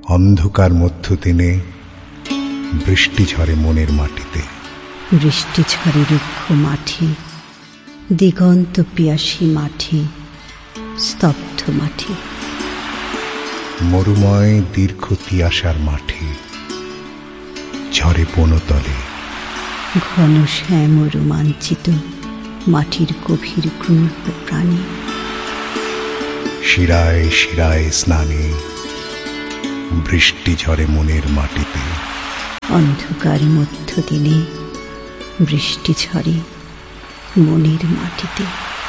অন্ধকার মধ্য দিনে বৃষ্টি ঝরে মনের মাটিতে, বৃষ্টি ঝরে রুক্ষ মাটি, দিগন্ত পিয়াসী মাটি, স্তব্ধ মাটি, মরুময় দীর্ঘ তিয়াসার মাটি, ঝরে বনতলে, ঘন শ্যাম রোমাঞ্চিত মাটির গভীর গূঢ় প্রাণী, শিরায় শিরায় স্নানে বৃষ্টি ঝরে মনের মাটিতে, অন্ধকার মধ্য দিনে বৃষ্টি ঝরে মনের মাটিতে।